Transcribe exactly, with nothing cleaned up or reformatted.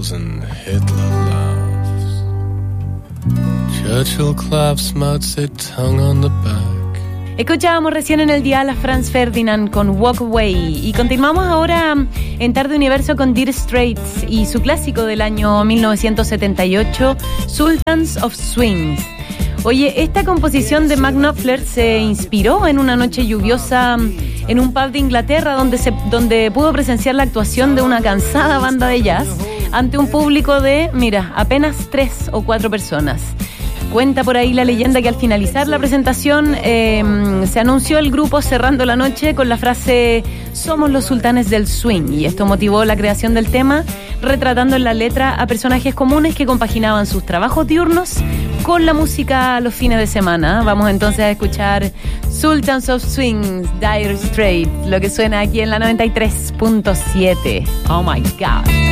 goes and Hitler laughs. Churchill claps Mau's tongue on the back. Escuchábamos recién en el dial a Franz Ferdinand con Walk Away y continuamos ahora en Tarde Universo con Dire Straits y su clásico del año mil novecientos setenta y ocho, Sultans of Swing. Oye, esta composición de Mark Knopfler se inspiró en una noche lluviosa en un pub de Inglaterra donde, se, donde pudo presenciar la actuación de una cansada banda de jazz ante un público de, mira, apenas tres o cuatro personas. Cuenta por ahí la leyenda que al finalizar la presentación eh, se anunció el grupo cerrando la noche con la frase "Somos los sultanes del swing", y esto motivó la creación del tema, retratando en la letra a personajes comunes que compaginaban sus trabajos diurnos con la música los fines de semana. Vamos entonces a escuchar Sultans of Swing, Dire Straits, lo que suena aquí en la noventa y tres punto siete. Oh my God.